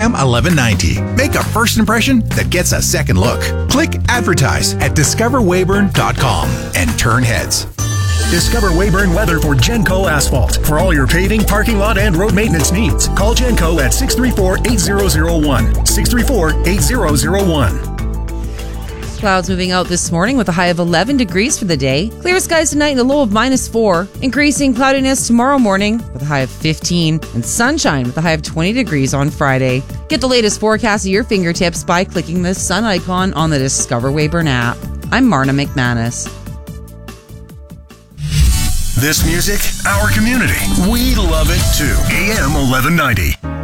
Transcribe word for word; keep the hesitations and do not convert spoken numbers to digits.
M eleven ninety. Make a first impression that gets a second look. Click Advertise at discover weyburn dot com and turn heads. Discover Weyburn Weather for Genco Asphalt. For all your paving, parking lot, and road maintenance needs, call Genco at six three four, eight zero zero one. six three four, eight zero zero one. Clouds moving out this morning with a high of eleven degrees for the day. Clear skies tonight and a low of minus four. Increasing cloudiness tomorrow morning with a high of fifteen. And sunshine with a high of twenty degrees on Friday. Get the latest forecast at your fingertips by clicking the sun icon on the Discover Weyburn app. I'm Marna McManus. This music, our community. We love it too. A M eleven ninety.